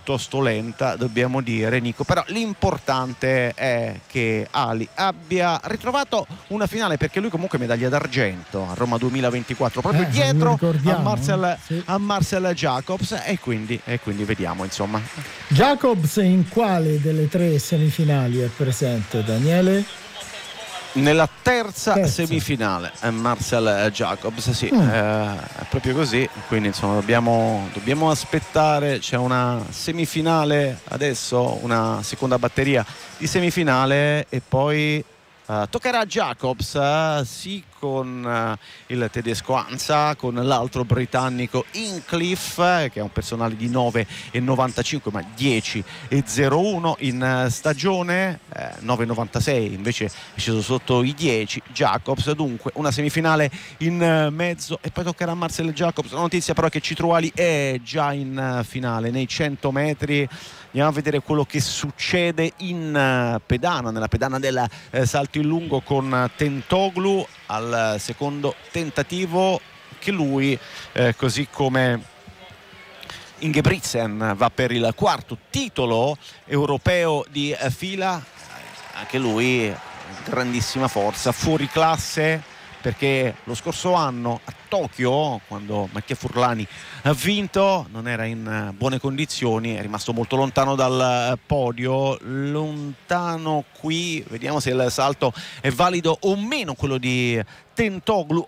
piuttosto lenta, dobbiamo dire, Nico, però l'importante è che Ali abbia ritrovato una finale, perché lui comunque medaglia d'argento a Roma 2024 proprio dietro a Marcel Jacobs, e quindi vediamo, insomma. Jacobs in quale delle 3 semifinali è presente, Daniele? Nella terza semifinale Marcel Jacobs, sì, è proprio così, quindi insomma dobbiamo aspettare. C'è una semifinale adesso, una seconda batteria di semifinale, e poi toccherà a Jacobs, sì, con il tedesco Ansa, con l'altro britannico Hincliffe, che è un personale di 9,95 ma 10,01 in stagione, 9,96 invece è sceso sotto i 10 Jacobs. Dunque una semifinale in mezzo, e poi toccherà a Marcel Jacobs. La notizia però è che Citruali è già in finale nei 100 metri. Andiamo a vedere quello che succede in pedana, nella pedana del salto in lungo, con Tentoglu al secondo tentativo, che lui, così come Ingebrigtsen, va per il quarto titolo europeo di fila. Anche lui grandissima forza, fuori classe, perché lo scorso anno a Tokyo, quando Mattia Furlani ha vinto, non era in buone condizioni, è rimasto molto lontano dal podio. Lontano qui, vediamo se il salto è valido o meno, quello di Tentoglu,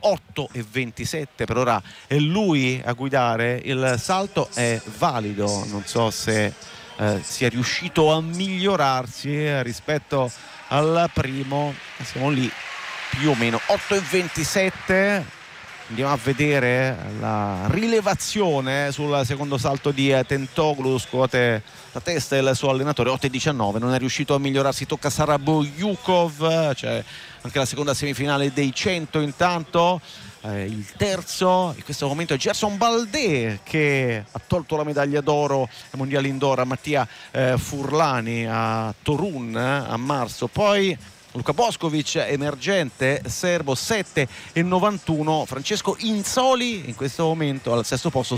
8,27 per ora è lui a guidare. Il salto è valido, non so se sia riuscito a migliorarsi rispetto al primo. Siamo lì più o meno 8,27. Andiamo a vedere la rilevazione sul secondo salto di Tentoglu, scuote la testa il suo allenatore. 8,19, non è riuscito a migliorarsi, tocca a Saraboyukov. C'è anche la seconda semifinale dei 100 intanto. Il terzo in questo momento è Gerson Baldé, che ha tolto la medaglia d'oro ai mondiali indoor a Mattia Furlani a Torun a marzo. Poi Luka Boskovic, emergente serbo, 7,91. Francesco Inzoli in questo momento al sesto posto,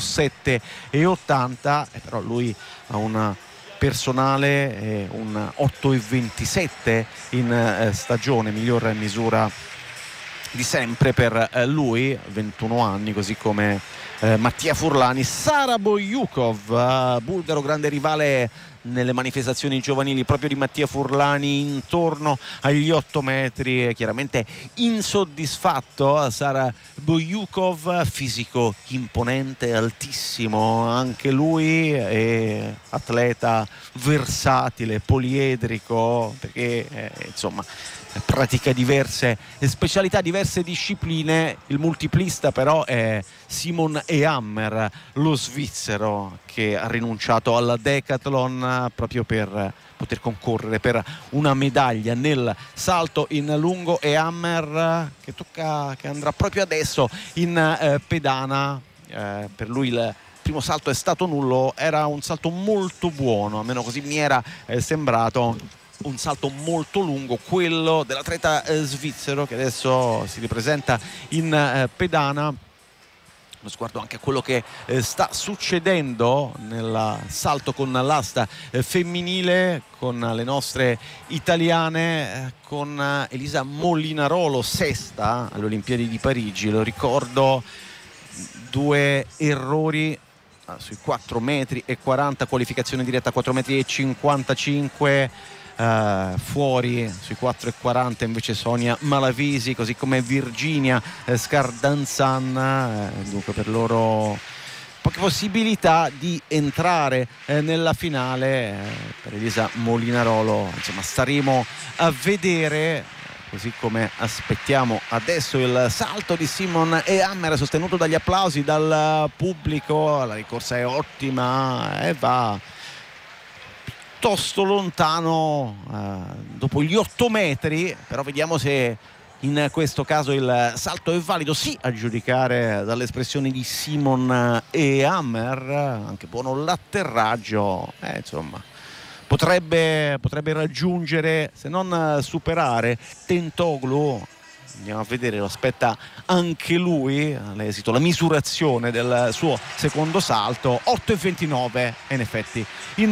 7,80, però lui ha una personale, un 8,27 in stagione, miglior misura di sempre per lui, 21 anni, così come Mattia Furlani. Saraboyukov, bulgaro, grande rivale nelle manifestazioni giovanili proprio di Mattia Furlani, intorno agli 8 metri, chiaramente insoddisfatto. Saraboyukov, fisico imponente, altissimo anche lui, e atleta versatile, poliedrico, perché insomma pratica diverse specialità, diverse discipline. Il multiplista però è Simon Ehammer, lo svizzero, che ha rinunciato alla decathlon proprio per poter concorrere per una medaglia nel salto in lungo. Ehammer che andrà proprio adesso in pedana. Per lui il primo salto è stato nullo, era un salto molto buono, almeno così mi era sembrato. Un salto molto lungo quello dell'atleta svizzero, che adesso si ripresenta in pedana. Uno sguardo anche a quello che sta succedendo nel salto con l'asta femminile, con le nostre italiane, con Elisa Molinarolo, sesta alle Olimpiadi di Parigi. Lo ricordo, 2 errori sui 4,40 metri, qualificazione diretta 4,55 metri. Fuori sui 4,40 invece Sonia Malavisi, così come Virginia Scardanzan. Dunque per loro poche possibilità di entrare nella finale. Per Elisa Molinarolo insomma staremo a vedere, così come aspettiamo adesso il salto di Simon Ehammer, sostenuto dagli applausi dal pubblico. La ricorsa è ottima e va piuttosto lontano dopo gli 8 metri, però vediamo se in questo caso il salto è valido. Sì, a giudicare dalle espressioni di Simon Ehammer, anche buono l'atterraggio, insomma potrebbe raggiungere, se non superare, Tentoglu. Andiamo a vedere, lo aspetta anche lui all'esito, la misurazione del suo secondo salto. 8,29 in effetti in